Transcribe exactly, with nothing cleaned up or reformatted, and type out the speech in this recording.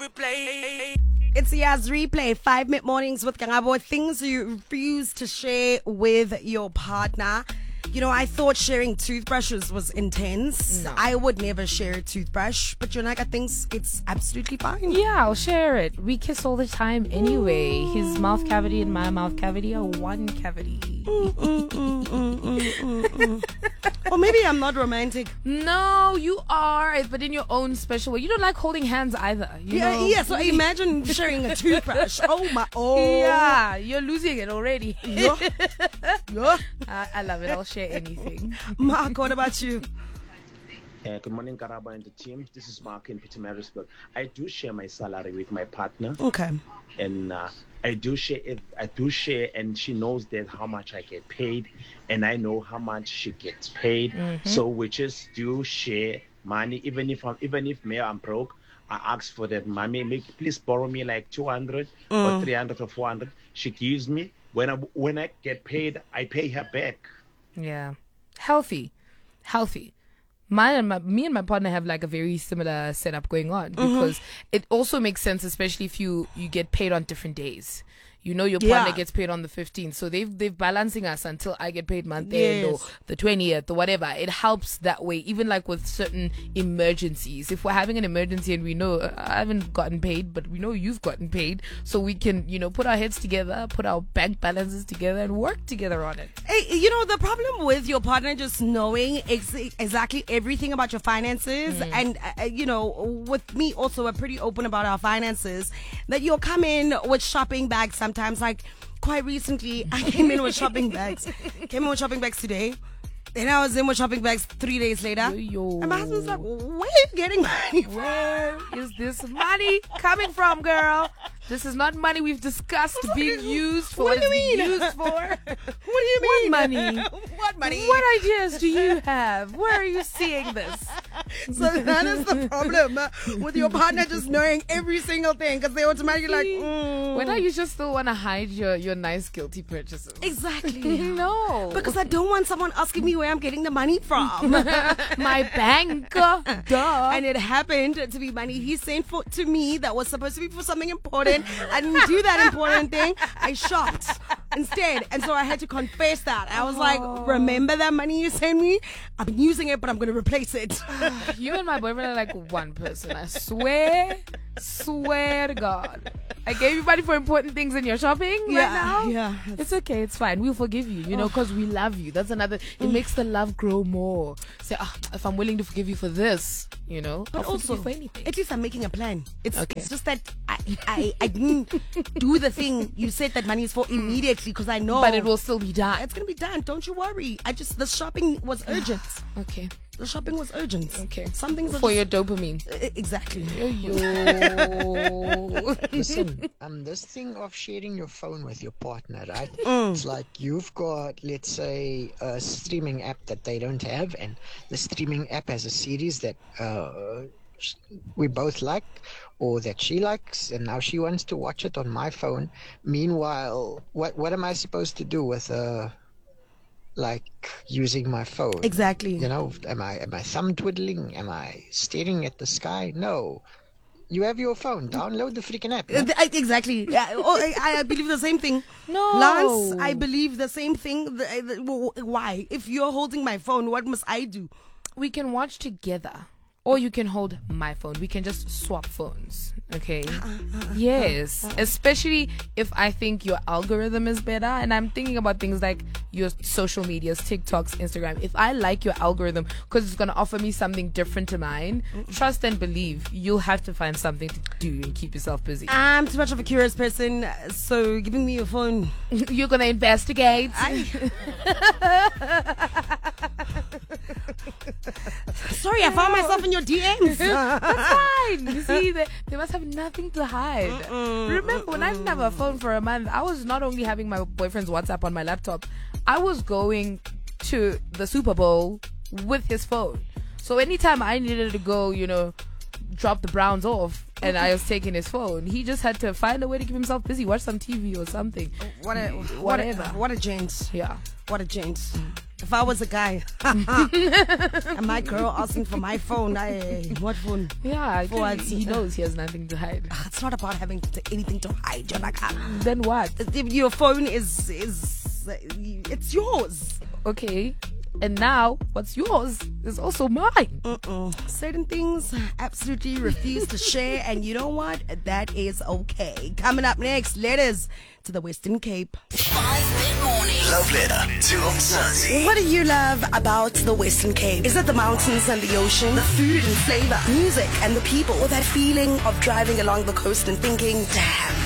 replay. It's Yaz Replay, five minute mornings with Kangabo. Things you refuse to share with your partner. You know, I thought sharing toothbrushes was intense. No. I would never share a toothbrush, but Jonaka thinks it's absolutely fine. Yeah, I'll share it. We kiss all the time anyway. His mouth cavity and my mouth cavity are one cavity. Mm, mm, mm, mm, mm, mm. Or maybe I'm not romantic. No, you are, but in your own special way. You don't like holding hands either. You Yeah, know? yeah. So imagine sharing a toothbrush. Oh my, oh. Yeah, you're losing it already. Yeah. Yeah. I, I love it. I'll share anything. Mark, what about you? Uh, good morning, Karaba and the team. This is Mark in Pietermaritzburg. I do share my salary with my partner, Okay. and uh, I do share it. I do share, and she knows that how much I get paid, and I know how much she gets paid. Mm-hmm. So we just do share money, even if I'm even if me I'm broke. I ask for that money. Make, please borrow me like two hundred Mm. or three hundred or four hundred. She gives me. When I when I get paid, I pay her back. Yeah. Healthy. Healthy. My and my, me and my partner have like a very similar setup going on because it also makes sense, especially if you, you get paid on different days. You know, your partner Yeah. gets paid on the fifteenth. So they've, they've balancing us until I get paid month end or Yes. the twentieth or whatever. It helps that way, even like with certain emergencies. If we're having an emergency and we know uh, I haven't gotten paid, but we know you've gotten paid, so we can, you know, put our heads together, put our bank balances together and work together on it. Hey, you know, the problem with your partner just knowing ex- exactly everything about your finances, and, uh, you know, with me also, we're pretty open about our finances, that you'll come in with shopping bags sometimes. Like, quite recently, I came in with shopping bags. Came in with shopping bags today. Then I was in with shopping bags three days later. Yo. And my husband's like, where are you getting money from? Where is this money coming from, girl? This is not money we've discussed being used for. What do it's you being mean? used for. What do you What mean? money? What money? What ideas do you have? Where are you seeing this? So that is the problem uh, with your partner just knowing every single thing, because they automatically like, mm. When are you just still want to hide your, your nice guilty purchases? Exactly. No. Because I don't want someone asking me where I'm getting the money from. My bank, duh. And it happened to be money he sent for to me that was supposed to be for something important. I didn't do that important thing. I shopped instead. And so I had to confess that. I was like, remember that money you sent me? I've been using it, but I'm going to replace it. You and my boyfriend are like one person. I swear, swear to God. I gave you money for important things in your shopping right Yeah, now. yeah. It's okay. It's fine. We'll forgive you, you know, because we love you. That's another, it makes the love grow more. Say, ah, if I'm willing to forgive you for this, you know, But I'll also, forgive you for anything. at least I'm making a plan. It's, Okay. it's just that I, I, I didn't do the thing you said that money is for immediately, because I know. But it will still be done. It's going to be done. Don't you worry. I just, the shopping was urgent. Okay. The shopping was urgent. Okay. Some things are For just- your dopamine. E- Exactly. Yo. Listen, um, this thing of sharing your phone with your partner, right? Mm. It's like you've got, let's say, a streaming app that they don't have, and the streaming app has a series that uh, sh- we both like, or that she likes, and now she wants to watch it on my phone. Meanwhile, what what am I supposed to do with uh, like using my phone? Exactly. You know, am I am I thumb twiddling? Am I staring at the sky? No. You have your phone. Download the freaking app. Uh, no? th- I- Exactly. Yeah, oh, I, I believe the same thing. No. Lance, I believe the same thing. The- the- w- w- Why? If you're holding my phone, what must I do? We can watch together. Or you can hold my phone. We can just swap phones. Okay? Yes. Especially if I think your algorithm is better. And I'm thinking about things like your social medias, TikToks, Instagram. If I like your algorithm because it's going to offer me something different to mine, trust and believe you'll have to find something to do and keep yourself busy. I'm too much of a curious person, so giving me your phone. You're going to investigate. I... Sorry, I found myself in your D Ms. That's fine. You see, they, they must have nothing to hide. Remember, when I didn't have a phone for a month, I was not only having my boyfriend's WhatsApp on my laptop, I was going to the Super Bowl with his phone. So anytime I needed to go, you know, drop the Browns off and I was taking his phone, he just had to find a way to keep himself busy, watch some T V or something. What a what a, Whatever. what a gent. Yeah. What a gent. If I was a guy, and my girl asking for my phone, I what phone? Yeah, For what? he knows he has nothing to hide. It's not about having to, anything to hide. You're like, ah, Then what? if your phone is is it's yours. Okay. And now, what's yours is also mine. Mm-mm. Certain things absolutely refuse to share, and you know what? That is okay. Coming up next, letters to the Western Cape. Five mid-morning. Love letter to Mzansi. What do you love about the Western Cape? Is it the mountains and the ocean, the food and flavor, music and the people, or that feeling of driving along the coast and thinking, damn,